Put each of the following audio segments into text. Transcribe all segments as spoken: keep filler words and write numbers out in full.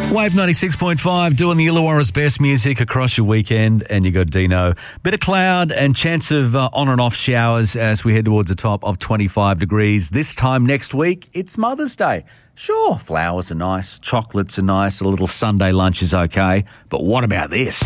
Wave ninety-six point five doing the Illawarra's best music across your weekend, and you got Dino. Bit of cloud and chance of uh, on and off showers as we head towards the top of twenty-five degrees. This time next week, it's Mother's Day. Sure, flowers are nice, chocolates are nice, a little Sunday lunch is okay, but what about this?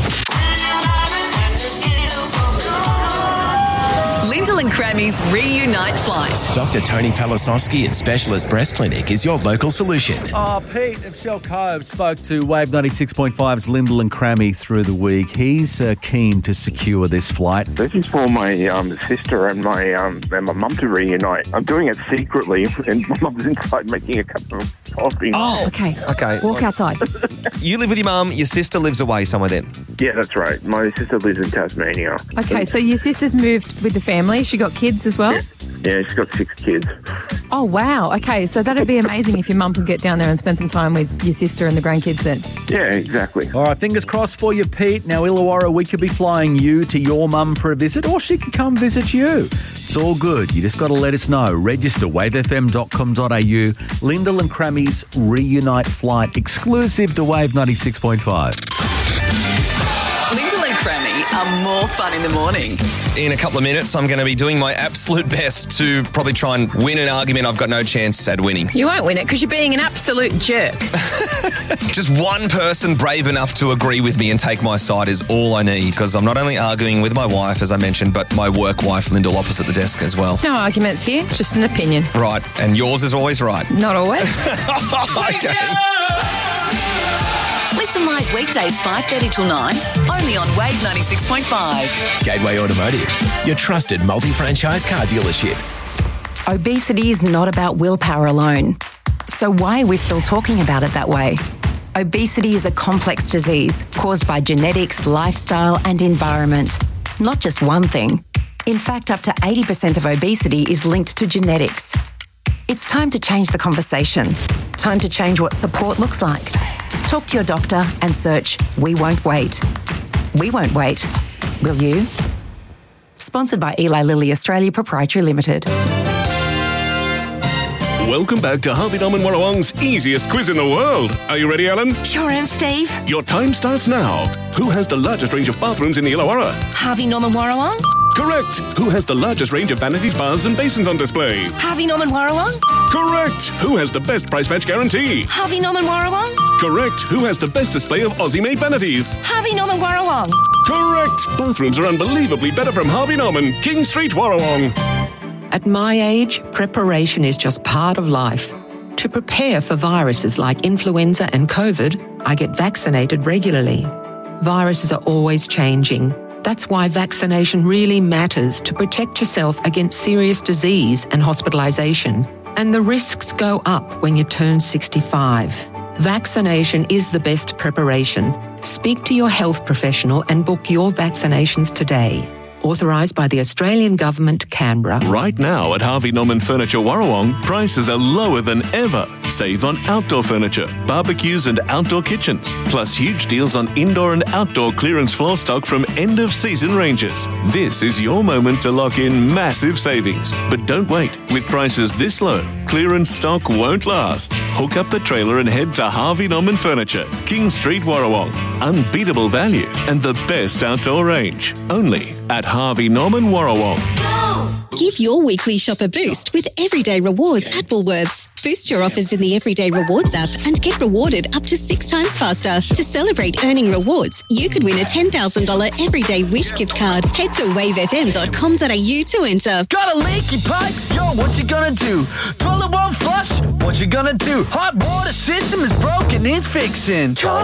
Lyndall and Crammy's Reunite Flight. Doctor Tony Palasowski at Specialist Breast Clinic is your local solution. Oh, Pete of Shell Cove spoke to Wave ninety-six point five's Lyndall and Crammy through the week. He's uh, keen to secure this flight. This is for my um, sister and my um, and my mum to reunite. I'm doing it secretly, and my mum's inside making a cup of coffee. Oh, okay. Okay. Walk outside. You live with your mum, your sister lives away somewhere then? Yeah, that's right. My sister lives in Tasmania. Okay, so your sister's moved with the family. She got kids as well? Yeah, yeah, she's got six kids. Oh, wow. Okay, so that'd be amazing if your mum could get down there and spend some time with your sister and the grandkids then. Yeah, exactly. All right, fingers crossed for you, Pete. Now, Illawarra, we could be flying you to your mum for a visit, or she could come visit you. It's all good. You just got to let us know. Register wave f m dot com dot a u. Lyndall and Crammy's Reunite Flight, exclusive to Wave ninety-six point five. Lyndall and Crammy are more fun in the morning. In a couple of minutes, I'm going to be doing my absolute best to probably try and win an argument I've got no chance at winning. You won't win it because you're being an absolute jerk. Just one person brave enough to agree with me and take my side is all I need, because I'm not only arguing with my wife, as I mentioned, but my work wife, Lyndall, opposite the desk as well. No arguments here, just an opinion. Right, and yours is always right. Not always. Okay. Listen live weekdays five thirty till nine, only on Wave ninety-six point five. Gateway Automotive, your trusted multi-franchise car dealership. Obesity is not about willpower alone. So why are we still talking about it that way? Obesity is a complex disease caused by genetics, lifestyle and environment. Not just one thing. In fact, up to eighty percent of obesity is linked to genetics. It's time to change the conversation. Time to change what support looks like. Talk to your doctor and search We Won't Wait. We won't wait. Will you? Sponsored by Eli Lilly Australia Proprietary Limited. Welcome back to Harvey Norman Warrawong's easiest quiz in the world. Are you ready, Alan? Sure am, Steve. Your time starts now. Who has the largest range of bathrooms in the Illawarra? Harvey Norman Warrawong. Correct. Who has the largest range of vanities, baths and basins on display? Harvey Norman Warrawong. Correct. Who has the best price match guarantee? Harvey Norman Warrawong. Correct. Who has the best display of Aussie-made vanities? Harvey Norman Warrawong. Correct. Bathrooms are unbelievably better from Harvey Norman, King Street, Warrawong. At my age, preparation is just part of life. To prepare for viruses like influenza and COVID, I get vaccinated regularly. Viruses are always changing. That's why vaccination really matters to protect yourself against serious disease and hospitalisation. And the risks go up when you turn sixty-five. Vaccination is the best preparation. Speak to your health professional and book your vaccinations today. Authorised by the Australian Government, Canberra. Right now at Harvey Norman Furniture Warrawong, prices are lower than ever. Save on outdoor furniture, barbecues and outdoor kitchens. Plus huge deals on indoor and outdoor clearance floor stock from end-of-season ranges. This is your moment to lock in massive savings. But don't wait. With prices this low, clearance stock won't last. Hook up the trailer and head to Harvey Norman Furniture, King Street, Warrawong. Unbeatable value and the best outdoor range. Only at Harvey Norman Warrawong. Give your weekly shop a boost with Everyday Rewards at Woolworths. Boost your offers in the Everyday Rewards app and get rewarded up to six times faster. To celebrate earning rewards, you could win a ten thousand dollars Everyday Wish gift card. Head to wave f m dot com dot a u to enter. Got a leaky pipe? Yo, what you gonna do? Toilet won't flush? What you gonna do? Hot water system is broken, it's fixing.